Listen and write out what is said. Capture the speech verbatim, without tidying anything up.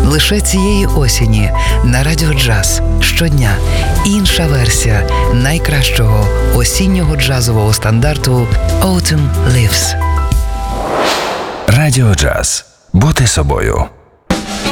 Лише цієї осені на Радіо Джаз щодня інша версія найкращого осіннього джазового стандарту «Autumn Leaves». Радіо Джаз. Бути собою.